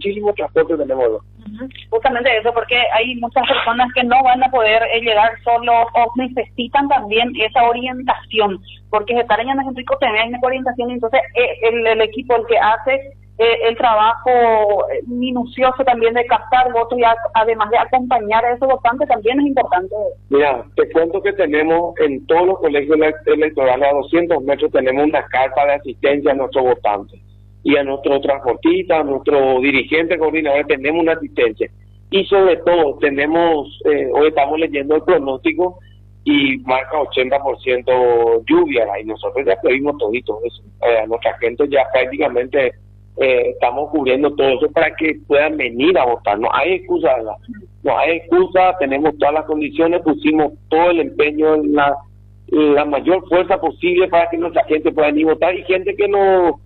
muchísimo transporte tenemos. Justamente eso, porque hay muchas personas que no van a poder llegar solos o necesitan también esa orientación, porque estar en San Rico tiene orientación, y entonces el equipo, el que hace el trabajo minucioso también de captar votos y además de acompañar a esos votantes también es importante. Mira, te cuento que tenemos en todos los colegios electorales a 200 metros tenemos una carta de asistencia a nuestros votantes y a nuestros transportistas, a nuestros dirigentes, coordinadores, tenemos una asistencia. Y sobre todo tenemos, hoy estamos leyendo el pronóstico y marca 80% lluvia, y nosotros ya pedimos todito eso. A nuestra gente ya prácticamente estamos cubriendo todo eso para que puedan venir a votar. No hay excusa, ¿verdad? No hay excusa, tenemos todas las condiciones, pusimos todo el empeño en la mayor fuerza posible para que nuestra gente pueda venir a votar, y gente que no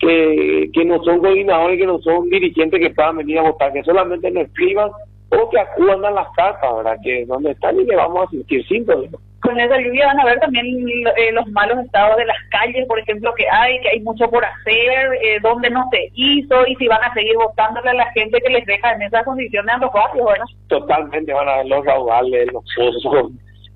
son coordinadores, que no son dirigentes, que puedan venir a votar, que solamente nos escriban o que acudan a las cartas, ¿verdad? Que donde están y le vamos a asistir sin problema. Con esa lluvia van a ver también los malos estados de las calles, por ejemplo, que hay mucho por hacer, donde no se hizo, y si van a seguir votándole a la gente que les deja en esas condiciones a los barrios, ¿verdad? Totalmente, van a ver los raudales, los pozos,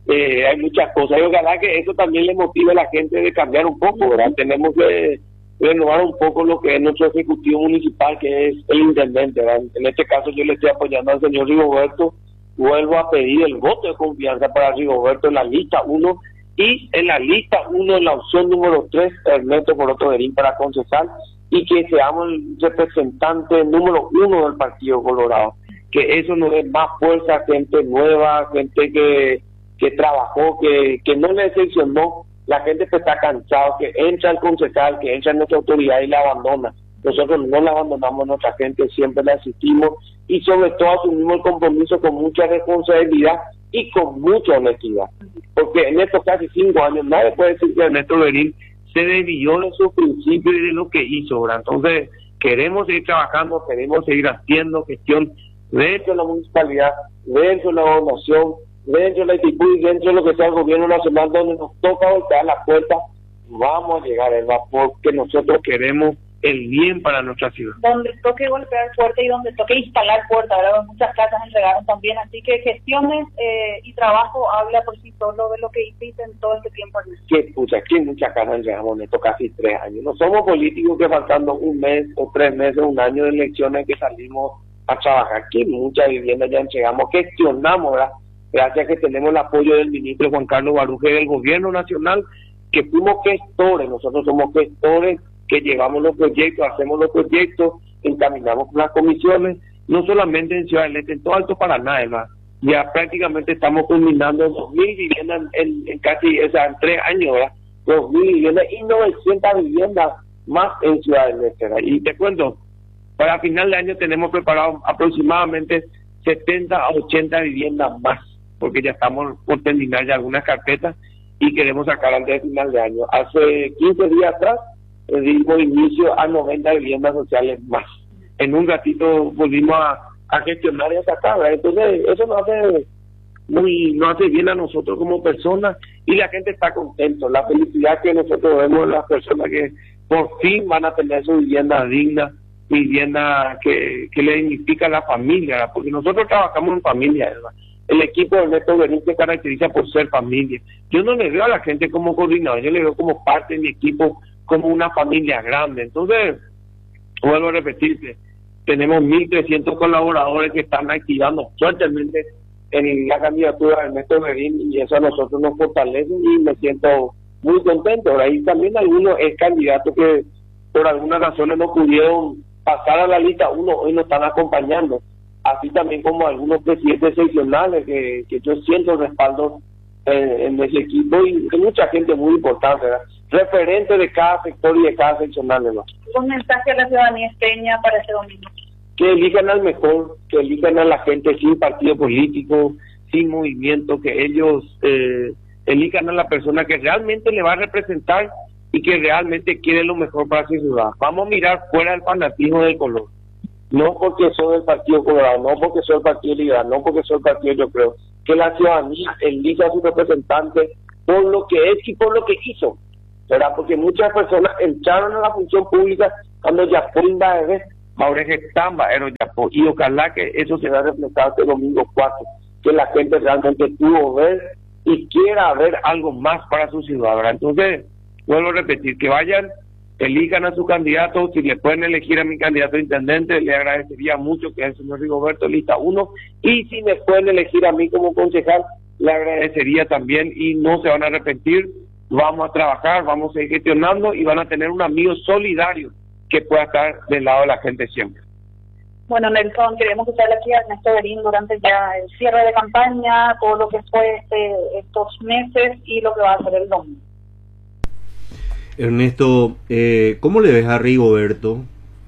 hay muchas cosas, y ojalá que eso también le motive a la gente de cambiar un poco, ¿verdad? Tenemos que renovar un poco lo que es nuestro ejecutivo municipal, que es el intendente, ¿verdad? En este caso yo le estoy apoyando al señor Rigoberto. Vuelvo a pedir el voto de confianza para Rigoberto en la lista 1, y en la lista 1, en la opción número 3, Ernesto Coroto Berín para concejal, y que seamos el representante número 1 del Partido Colorado. Que eso nos dé más fuerza, gente nueva, gente que trabajó, que no le decepcionó. La gente que está cansado, que entra el concejal, que entra en nuestra autoridad y la abandona. Nosotros no la abandonamos a nuestra gente, siempre la asistimos, y sobre todo asumimos el compromiso con mucha responsabilidad y con mucha honestidad. Porque en estos casi 5 años nadie puede decir que Ernesto Berín se desvió de sus principios y de lo que hizo, ¿verdad? Entonces queremos seguir trabajando, queremos seguir haciendo gestión dentro de la municipalidad, dentro de la gobernación, dentro de la ITIPU y dentro de lo que sea el gobierno nacional, donde nos toca voltear la puerta. Vamos a llegar, ¿verdad? Porque nosotros queremos el bien para nuestra ciudad. Donde toque golpear fuerte y donde toque instalar puertas, ¿verdad? Muchas casas entregaron también, así que gestiones y trabajo habla por sí solo de lo que hiciste en todo este tiempo. ¿Qué muchas casas entregamos en estos casi 3 años? No somos políticos que faltando 1 mes o 3 meses, 1 año de elecciones que salimos a trabajar. Que muchas viviendas ya entregamos, gestionamos, ¿verdad? Gracias a que tenemos el apoyo del ministro Juan Carlos Baruje del gobierno nacional, que fuimos gestores. Nosotros somos gestores que llevamos los proyectos, hacemos los proyectos, encaminamos las comisiones, no solamente en Ciudad del Este, en todo Alto Paraná, ¿verdad? Ya prácticamente estamos culminando 2.000 viviendas en casi, en 3 años, ¿verdad? 2.000 viviendas y 900 viviendas más en Ciudad del Este, ¿verdad? Y te cuento, para final de año tenemos preparado aproximadamente 70 a 80 viviendas más, porque ya estamos por terminar ya algunas carpetas y queremos sacar antes de final de año. Hace 15 días atrás dimos inicio a 90 viviendas sociales más. En un ratito volvimos a gestionar y a sacar, ¿verdad? Entonces eso nos hace bien a nosotros como personas, y la gente está contenta. La felicidad que nosotros vemos en las personas que por fin van a tener su vivienda digna, vivienda que le dignifica a la familia, ¿verdad? Porque nosotros trabajamos en familia, ¿verdad? El equipo de Ernesto Berín se caracteriza por ser familia. Yo no le veo a la gente como coordinador, yo le veo como parte de mi equipo, como una familia grande. Entonces, vuelvo a repetirte, tenemos 1.300 colaboradores que están activando fuertemente en la candidatura de Ernesto Berín, y eso a nosotros nos fortalece y me siento muy contento. Ahí también algunos candidatos que por algunas razones no pudieron pasar a la lista 1, hoy nos están acompañando, así también como algunos presidentes seccionales que yo siento respaldo en ese equipo, y mucha gente muy importante, ¿verdad? Referente de cada sector y de cada seccional, ¿verdad? Un mensaje a la ciudadanía esteña para este domingo. Que elijan al mejor, que elijan a la gente sin partido político, sin movimiento, que ellos elijan a la persona que realmente le va a representar y que realmente quiere lo mejor para su ciudad. Vamos a mirar fuera del fanatismo del color. No porque soy del Partido Colorado, no porque soy del Partido Liberal, no porque soy del Partido Yo Creo. Que la ciudadanía elija a su representante por lo que es y por lo que hizo, ¿verdad? Porque muchas personas entraron a la función pública cuando ya fue ahora es tan baero ya, y ojalá que eso se vea reflejado este domingo 4, que la gente realmente pudo ver y quiera ver algo más para su ciudad, ¿verdad? Entonces, vuelvo a repetir, que vayan, elijan a su candidato. Si le pueden elegir a mi candidato a intendente, le agradecería mucho, que es el señor Rigoberto, lista 1, y si me pueden elegir a mí como concejal, le agradecería también, y no se van a arrepentir. Vamos a trabajar, vamos a seguir gestionando y van a tener un amigo solidario que pueda estar del lado de la gente siempre. Bueno, Nelson, queremos escucharle aquí a Ernesto Berín durante ya el cierre de campaña, todo lo que fue estos meses y lo que va a hacer el domingo. Ernesto, ¿cómo le ves a Rigoberto?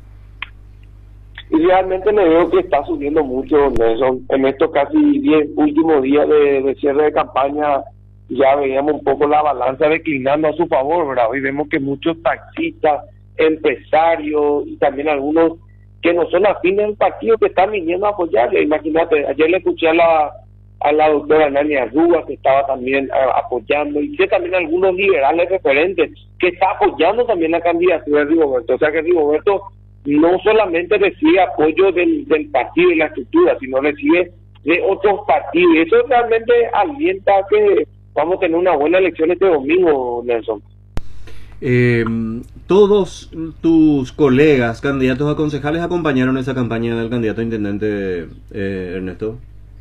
Y realmente le veo que está subiendo mucho, Nelson. En estos casi 10 últimos días de cierre de campaña ya veíamos un poco la balanza declinando a su favor, ¿verdad? Hoy vemos que muchos taxistas, empresarios y también algunos que no son afines del partido que están viniendo a apoyarle. Imagínate, ayer le escuché a la doctora Nani Arruga, que estaba también apoyando, y que también algunos liberales referentes que está apoyando también la candidatura de Rigoberto. O sea que Rigoberto no solamente recibe apoyo del partido y la estructura, sino recibe de otros partidos, y eso realmente alienta a que vamos a tener una buena elección este domingo, Nelson. Todos tus colegas candidatos a concejales acompañaron esa campaña del candidato a intendente, Ernesto.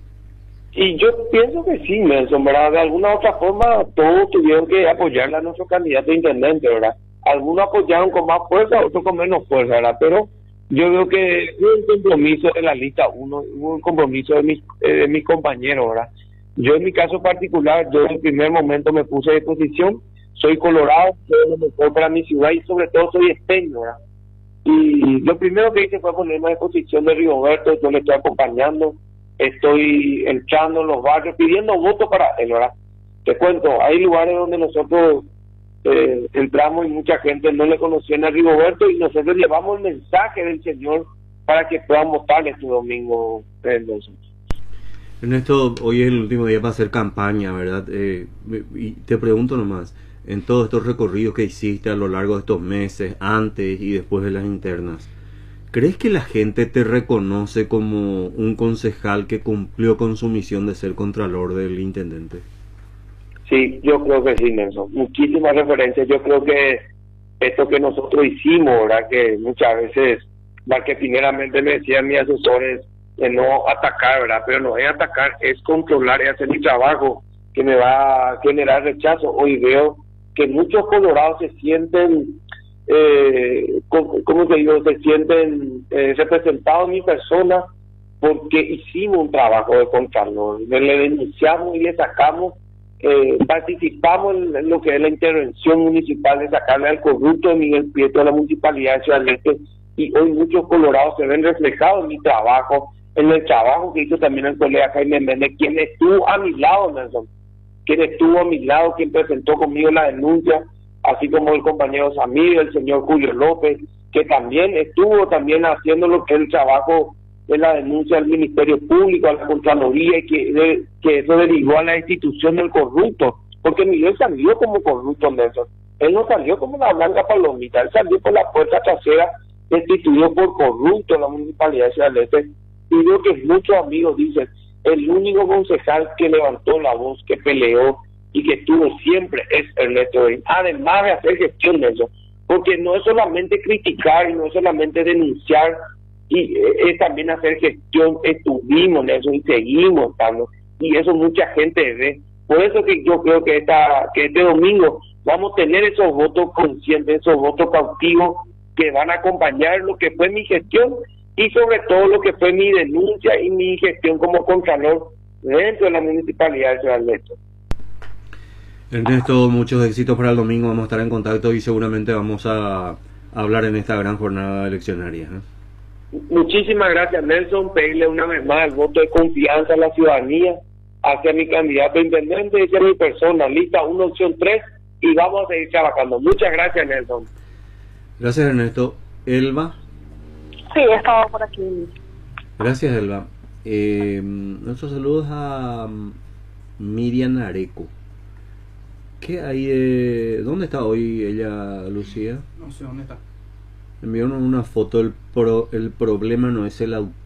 Y yo pienso que sí, Nelson, ¿verdad? De alguna otra forma todos tuvieron que apoyarle a nuestro candidato a intendente, ¿verdad? Algunos apoyaron con más fuerza, otros con menos fuerza, ¿verdad? Pero yo veo que hubo un compromiso de la lista 1, hubo un compromiso de mis compañeros, ¿verdad? Yo en mi caso particular, yo en el primer momento me puse a disposición. Soy colorado, soy lo mejor para mi ciudad y sobre todo soy esteño, ¿verdad? Y lo primero que hice fue ponerme a disposición de Rigoberto. Yo le estoy acompañando, estoy entrando en los barrios, pidiendo votos para él, ¿verdad? Te cuento, hay lugares donde nosotros entramos y mucha gente no le conocía a Rigoberto, y nosotros llevamos el mensaje del Señor para que puedan votar este domingo. Ernesto, hoy es el último día para hacer campaña, ¿verdad? Y te pregunto nomás, en todos estos recorridos que hiciste a lo largo de estos meses, antes y después de las internas, ¿crees que la gente te reconoce como un concejal que cumplió con su misión de ser contralor del intendente? Sí, yo creo que sí, Nelson. Muchísimas referencias. Yo creo que esto que nosotros hicimos, ¿verdad? Que muchas veces, primeramente me decían mis asesores de no atacar, ¿verdad? Pero no es atacar, es controlar, es hacer mi trabajo, que me va a generar rechazo. Hoy veo que muchos colorados se sienten, ¿cómo te digo? Se sienten representados en mi persona, porque hicimos un trabajo de contralor. Le denunciamos y le sacamos, participamos en lo que es la intervención municipal de sacarle al corrupto de Miguel Prieto a la municipalidad de Ciudad del Este, y hoy muchos colorados se ven reflejados en mi trabajo, en el trabajo que hizo también el colega Jaime Méndez, quien estuvo a mi lado, Nelson, quien presentó conmigo la denuncia, así como el compañero Samir, el señor Julio López, que también estuvo también haciendo lo que es el trabajo de la denuncia al Ministerio Público, a la Contraloría, y que eso derivó a la institución del corrupto, porque Miguel salió como corrupto, Nelson. Él no salió como la blanca palomita, él salió por la puerta trasera, destituido por corrupto en la municipalidad de Ciudad del Este. Y veo que muchos amigos dicen, el único concejal que levantó la voz, que peleó y que estuvo siempre es Ernesto Berín, además de hacer gestión de eso, porque no es solamente criticar y no es solamente denunciar, y es también hacer gestión. Estuvimos en eso y seguimos estando, y eso mucha gente ve. Por eso que yo creo que este domingo vamos a tener esos votos conscientes, esos votos cautivos que van a acompañar lo que fue mi gestión y sobre todo lo que fue mi denuncia y mi gestión como contralor dentro de la municipalidad de Ciudad del Este. Ernesto, muchos éxitos para el domingo. Vamos a estar en contacto y seguramente vamos a hablar en esta gran jornada eleccionaria, ¿eh? Muchísimas gracias, Nelson. Pedirle una vez más el voto de confianza a la ciudadanía hacia mi candidato a intendente, hacia mi persona, lista 1, opción 3, y vamos a seguir trabajando. Muchas gracias, Nelson. Gracias, Ernesto. Elba. Sí, he estado por aquí. Gracias, Elba. Nuestros saludos a Miriam Areco. ¿Qué hay? ¿Dónde está hoy ella, Lucía? No sé dónde está. Enviaron una foto, el problema no es el autismo.